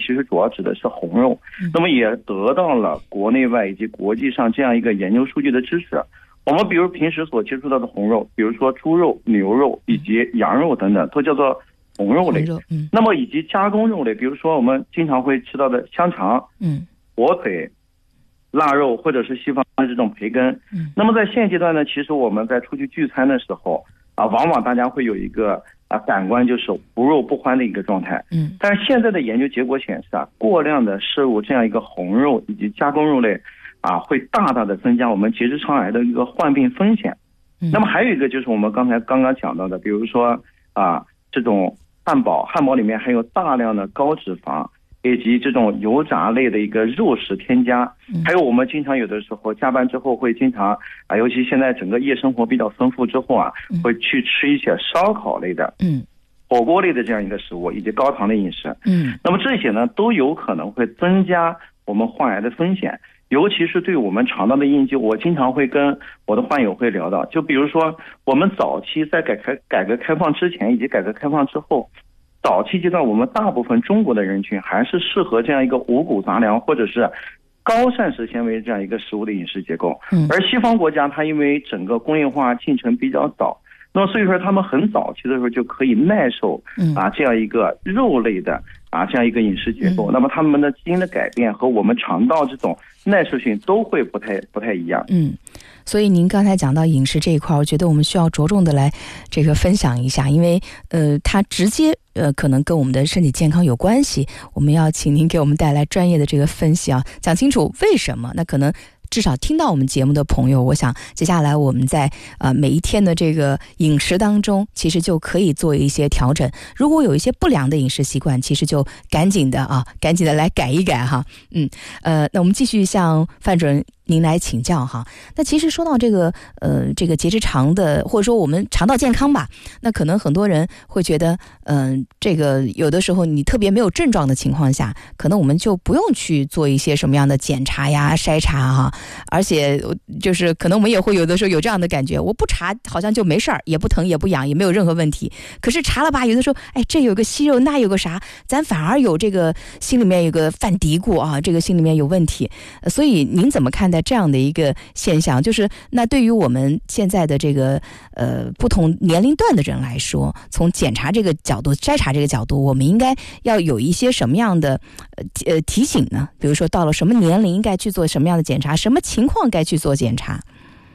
其实主要指的是红肉，那么也得到了国内外以及国际上这样一个研究数据的支持。我们比如平时所接触到的红肉，比如说猪肉、牛肉以及羊肉等等，都叫做红肉类。那么以及加工肉类，比如说我们经常会吃到的香肠、火腿、腊肉或者是西方的这种培根。那么在现阶段呢，其实我们在出去聚餐的时候往往大家会有一个感官就是无肉不欢的一个状态。但是现在的研究结果显示过量的摄入这样一个红肉以及加工肉类会大大的增加我们结直肠癌的一个患病风险。那么还有一个就是我们刚刚讲到的，比如说这种汉堡里面含有大量的高脂肪以及这种油炸类的一个肉食添加，还有我们经常有的时候加班之后会经常尤其现在整个夜生活比较丰富之后会去吃一些烧烤类的火锅类的这样一个食物以及高糖的饮食。那么这些呢都有可能会增加我们患癌的风险，尤其是对我们肠道的应激。我经常会跟我的患友会聊到，就比如说我们早期在改革开放之前以及改革开放之后，早期阶段我们大部分中国的人群还是适合这样一个五谷杂粮或者是高膳食纤维这样一个食物的饮食结构。而西方国家它因为整个工业化进程比较早，那么所以说他们很早期的时候就可以耐受这样一个肉类的这样一个饮食结构。那么他们的基因的改变和我们肠道这种耐受性都会不太一样。 所以您刚才讲到饮食这一块，我觉得我们需要着重的来这个分享一下，因为它直接可能跟我们的身体健康有关系。我们要请您给我们带来专业的这个分析讲清楚为什么。那可能至少听到我们节目的朋友，我想接下来我们在每一天的这个饮食当中其实就可以做一些调整。如果有一些不良的饮食习惯，其实就赶紧的来改一改那我们继续向范主任您来请教那其实说到这个结直肠的，或者说我们肠道健康吧，那可能很多人会觉得这个有的时候你特别没有症状的情况下，可能我们就不用去做一些什么样的检查呀筛查而且就是可能我们也会有的时候有这样的感觉，我不查好像就没事儿，也不疼也不痒也没有任何问题，可是查了吧，有的时候这有个息肉那有个啥，咱反而有这个心里面有个犯嘀咕这个心里面有问题。所以您怎么看待这样的一个现象？就是那对于我们现在的这个不同年龄段的人来说，从检查这个角度筛查这个角度，我们应该要有一些什么样的提醒呢？比如说到了什么年龄应该去做什么样的检查，什么情况该去做检查？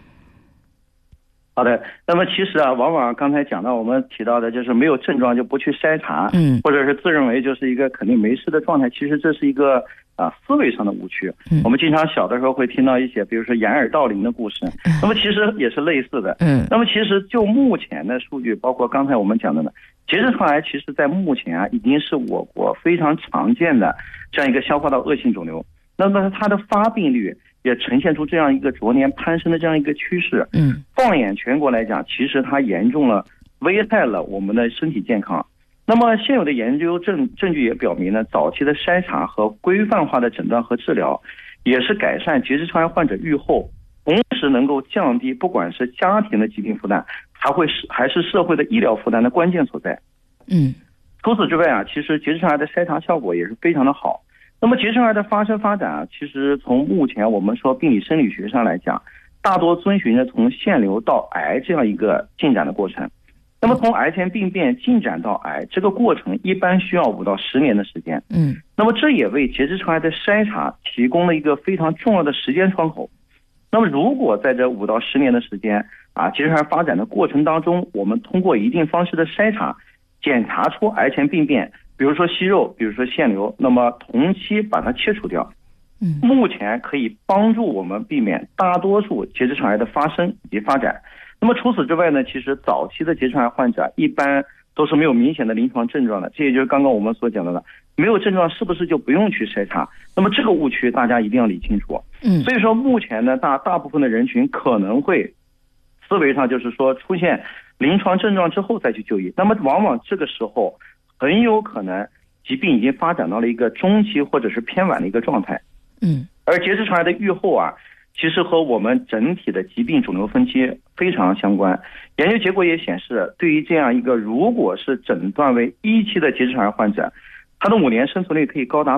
好的，那么其实往往刚才讲到我们提到的就是没有症状就不去筛查，或者是自认为就是一个肯定没事的状态，其实这是一个思维上的误区。我们经常小的时候会听到一些比如说掩耳盗铃的故事，那么其实也是类似的。那么其实就目前的数据，包括刚才我们讲的呢，结直肠癌其实在目前已经是我国非常常见的这样一个消化道恶性肿瘤。那么它的发病率也呈现出这样一个逐年攀升的这样一个趋势。放眼全国来讲，其实它严重了危害了我们的身体健康。那么现有的研究证据也表明呢，早期的筛查和规范化的诊断和治疗也是改善结直肠癌患者预后，同时能够降低不管是家庭的疾病负担还是社会的医疗负担的关键所在。除此之外其实结直肠癌的筛查效果也是非常的好。那么结直肠癌的发展其实从目前我们说病理生理学上来讲，大多遵循着从腺瘤到癌这样一个进展的过程。那么从癌前病变进展到癌，这个过程一般需要5到10年的时间。那么这也为结直肠癌的筛查提供了一个非常重要的时间窗口。那么如果在这5到10年的时间结直肠癌发展的过程当中，我们通过一定方式的筛查检查出癌前病变，比如说息肉，比如说腺瘤，那么同期把它切除掉，目前可以帮助我们避免大多数结直肠癌的发生以及发展。那么除此之外呢，其实早期的结直肠癌患者一般都是没有明显的临床症状的，这也就是刚刚我们所讲到的，没有症状是不是就不用去筛查？那么这个误区大家一定要理清楚。所以说目前呢，大部分的人群可能会思维上就是说出现临床症状之后再去就医，那么往往这个时候很有可能疾病已经发展到了一个中期或者是偏晚的一个状态。而结直肠癌的预后其实和我们整体的疾病肿瘤分期非常相关。研究结果也显示，对于这样一个如果是诊断为1期的结直肠癌患者，他的5年生存率可以高达